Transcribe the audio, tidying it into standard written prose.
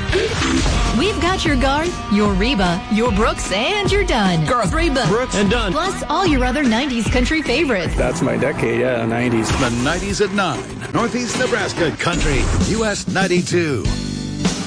We've got your Garth, your Reba, your Brooks, and your Dunn. Garth, Reba, Brooks, and Dunn. Plus all your other 90s country favorites. That's my decade, yeah, 90s. The 90s at 9. Northeast Nebraska Country, US 92.